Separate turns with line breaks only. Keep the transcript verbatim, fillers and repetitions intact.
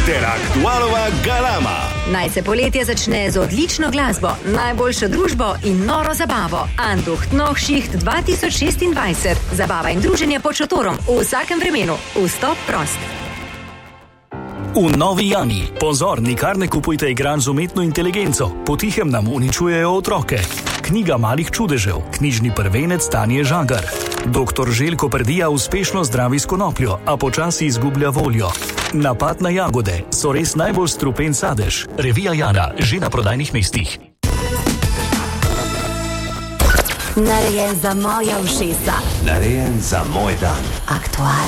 ter aktualna galama.
Naj se poletje začne z odlično glasbo, najboljšo družbo in noro zabavo. Anducht Nohšicht dva tisoč šestindvajset. Zabava in druženje pod šotorom v vsakem vremenu. Vstop prost.
V Novi Jani. Pozor, nikar ne kupujte igranj z umetno inteligenco. Potihem nam uničujejo otroke. Knjiga malih čudežev. Knjižni prvenec Tanje Žagar. Doktor Željko Prdija uspešno zdravi s konopljo, a počasi izgublja voljo. Napad na jagode. So res najbolj strupen sadež. Revija Jana, že na prodajnih mestih.
Narejen za moja ušesa.
Narejen za moj dan.
Aktualno.